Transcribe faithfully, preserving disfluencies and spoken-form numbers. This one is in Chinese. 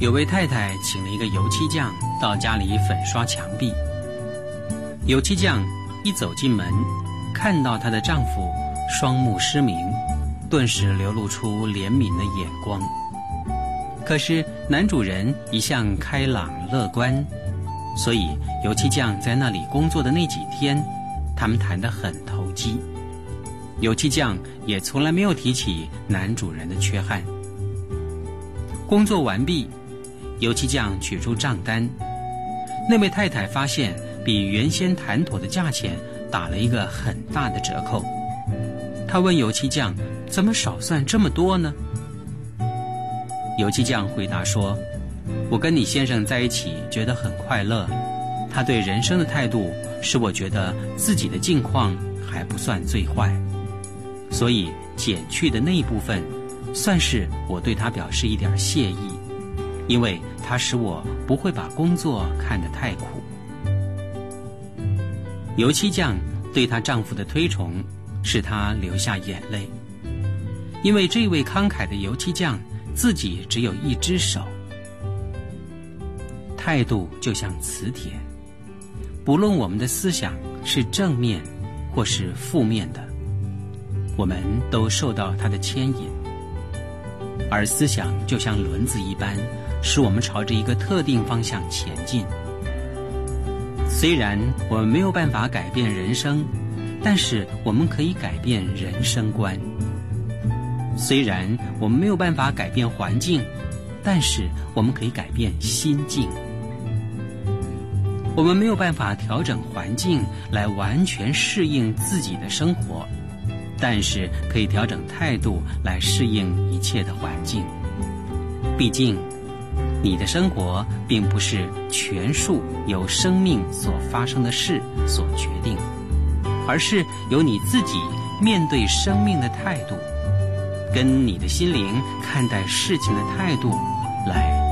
有位太太请了一个油漆匠到家里粉刷墙壁。油漆匠一走进门，看到她的丈夫双目失明，顿时流露出怜悯的眼光。可是男主人一向开朗乐观，所以油漆匠在那里工作的那几天，他们谈得很投机。油漆匠也从来没有提起男主人的缺憾。工作完毕，油漆匠取出账单，那位太太发现比原先谈妥的价钱打了一个很大的折扣。她问油漆匠，怎么少算这么多呢？油漆匠回答说，我跟你先生在一起觉得很快乐，他对人生的态度使我觉得自己的境况还不算最坏，所以减去的那一部分算是我对他表示一点谢意，因为它使我不会把工作看得太苦。油漆匠对她丈夫的推崇使她流下眼泪，因为这位慷慨的油漆匠自己只有一只手。态度就像磁铁，不论我们的思想是正面或是负面的，我们都受到它的牵引。而思想就像轮子一般，使我们朝着一个特定方向前进。虽然我们没有办法改变人生，但是我们可以改变人生观。虽然我们没有办法改变环境，但是我们可以改变心境。我们没有办法调整环境来完全适应自己的生活，但是可以调整态度来适应一切的环境。毕竟你的生活并不是全数由生命所发生的事所决定，而是由你自己面对生命的态度，跟你的心灵看待事情的态度来